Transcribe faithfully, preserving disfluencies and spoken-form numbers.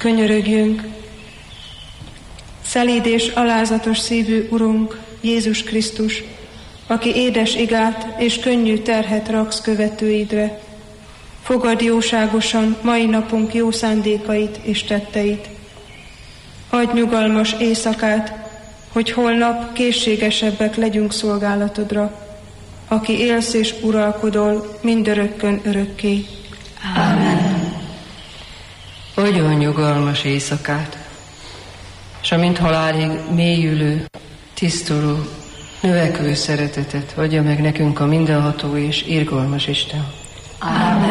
Könyörögjünk! Szelíd és alázatos szívű Urunk, Jézus Krisztus, aki édes igát és könnyű terhet raksz követőidre, fogadd jóságosan mai napunk jó szándékait és tetteit. Adj nyugalmas éjszakát, hogy holnap készségesebbek legyünk szolgálatodra, aki élsz és uralkodol mindörökkön örökké. Ámen. Adjon nyugalmas éjszakát, s amint halálig mélyülő, tisztuló, növekvő szeretetet adja meg nekünk a mindenható és irgalmas Isten. Ámen.